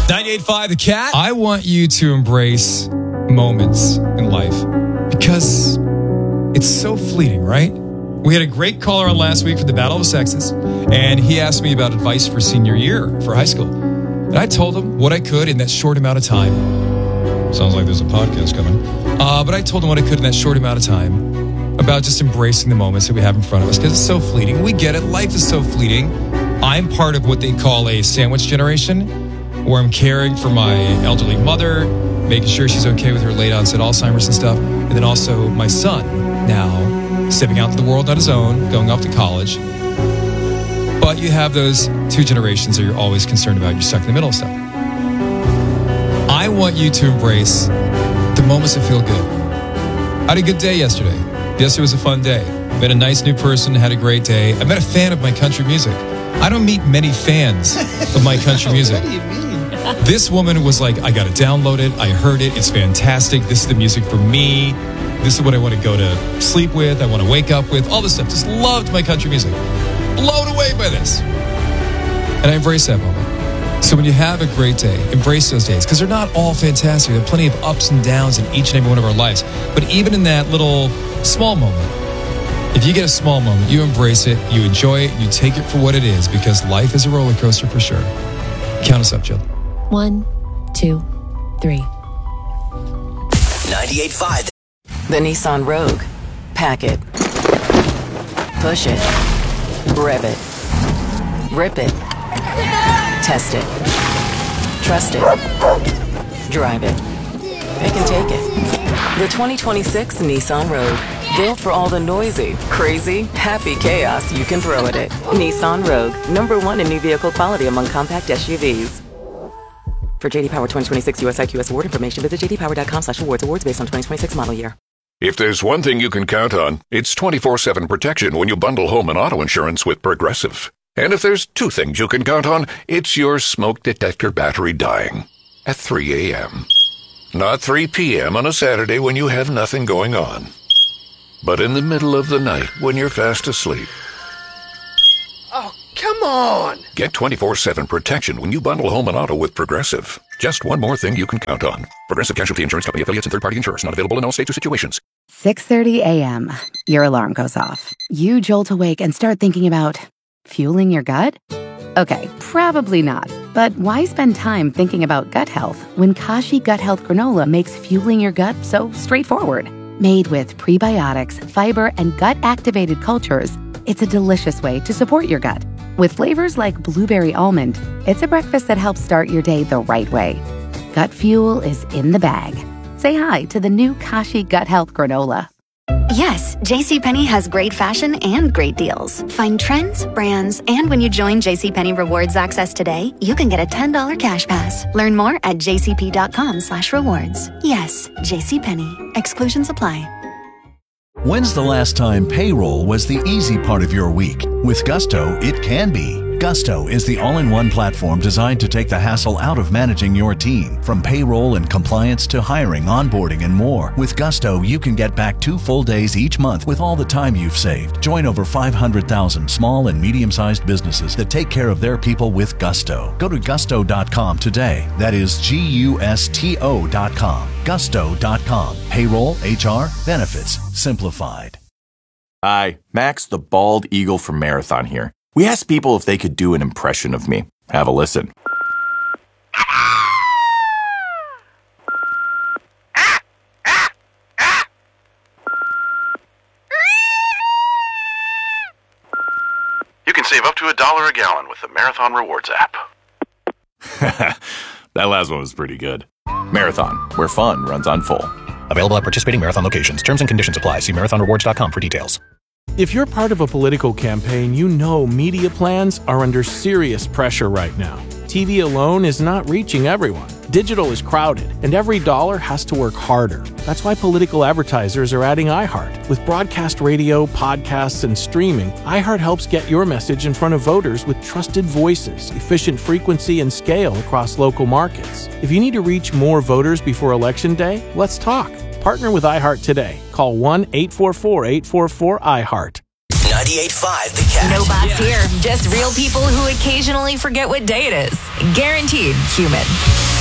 98.5 The Cat. I want you to embrace moments in life because it's so fleeting, right? We had a great caller on last week for the Battle of the Sexes, and he asked me about advice for senior year for high school. And I told him what I could in that short amount of time. Sounds like there's a podcast coming. But I told him what I could in that short amount of time about just embracing the moments that we have in front of us because it's so fleeting. We get it. Life is so fleeting. I'm part of what they call a sandwich generation, where I'm caring for my elderly mother, making sure she's okay with her late onset Alzheimer's and stuff. And then also my son now stepping out to the world on his own, going off to college. But you have those two generations that you're always concerned about. You're stuck in the middle of stuff. I want you to embrace the moments that feel good. I had a good day yesterday. Yesterday was a fun day. Met a nice new person, had a great day. I met a fan of my country music. I don't meet many fans of my country music. What do you mean? This woman was like, I got to download it. I heard it. It's fantastic. This is the music for me. This is what I want to go to sleep with. I want to wake up with. All this stuff. Just loved my country music. Blown away by this. And I embrace that moment. So when you have a great day, embrace those days. Because they're not all fantastic. There are plenty of ups and downs in each and every one of our lives. But even in that little small moment, if you get a small moment, you embrace it, you enjoy it, you take it for what it is. Because life is a roller coaster for sure. Count us up, Jill. 1, 2, 3. 98.5. The Nissan Rogue. Pack it. Push it. Rev it. Rip it. Test it. Trust it. Drive it. Pick and take it. The 2026 Nissan Rogue. Built for all the noisy, crazy, happy chaos you can throw at it. Nissan Rogue. #1 in new vehicle quality among compact SUVs. For JD Power 2026 US IQS award information, visit jdpower.com/awards. Awards based on 2026 model year. If there's one thing you can count on, it's 24/7 protection when you bundle home and auto insurance with Progressive. And if there's two things you can count on, it's your smoke detector battery dying at 3 a.m. Not 3 p.m. on a Saturday when you have nothing going on, but in the middle of the night when you're fast asleep. Oh, come on! Get 24/7 protection when you bundle home and auto with Progressive. Just one more thing you can count on. Progressive Casualty Insurance Company affiliates and third-party insurers. Not available in all states or situations. 6:30 a.m. Your alarm goes off. You jolt awake and start thinking about fueling your gut? Okay, probably not. But why spend time thinking about gut health when Kashi Gut Health Granola makes fueling your gut so straightforward? Made with prebiotics, fiber, and gut-activated cultures, it's a delicious way to support your gut. With flavors like blueberry almond, it's a breakfast that helps start your day the right way. Gut fuel is in the bag. Say hi to the new Kashi Gut Health Granola. Yes, JCPenney has great fashion and great deals. Find trends, brands, and when you join JCPenney Rewards Access today, you can get a $10 cash pass. Learn more at jcp.com/rewards. Yes, JCPenney. Exclusions apply. When's the last time payroll was the easy part of your week? With Gusto, it can be. Gusto is the all-in-one platform designed to take the hassle out of managing your team. From payroll and compliance to hiring, onboarding, and more. With Gusto, you can get back 2 full days each month with all the time you've saved. Join over 500,000 small and medium-sized businesses that take care of their people with Gusto. Go to gusto.com today. That is GUSTO.com. Gusto.com. Payroll, HR, benefits, simplified. Hi, Max the Bald Eagle from Marathon here. We asked people if they could do an impression of me. Have a listen. You can save up to $1 a gallon with the Marathon Rewards app. That last one was pretty good. Marathon, where fun runs on full. Available at participating Marathon locations. Terms and conditions apply. See marathonrewards.com for details. If you're part of a political campaign, you know media plans are under serious pressure right now. TV alone is not reaching everyone. Digital is crowded, and every dollar has to work harder. That's why political advertisers are adding iHeart. With broadcast radio, podcasts, and streaming, iHeart helps get your message in front of voters with trusted voices, efficient frequency, and scale across local markets. If you need to reach more voters before Election Day, let's talk. Partner with iHeart today. Call 1-844-844-iHeart. 98.5 The Cat. No bots here, just real people who occasionally forget what day it is. Guaranteed human.